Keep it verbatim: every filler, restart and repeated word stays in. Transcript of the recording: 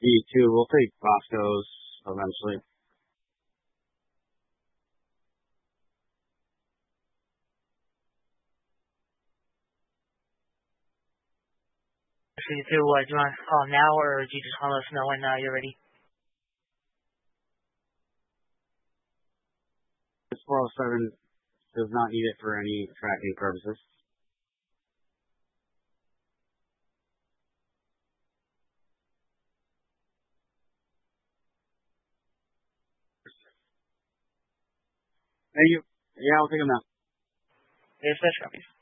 Me too. We'll take Bosco's eventually. So you do what? Do you want to call now, or do you just want to let us know when uh, you're ready? This four oh seven does not need it for any tracking purposes. Thank you. Yeah, I'll take them now. Yes, special copies.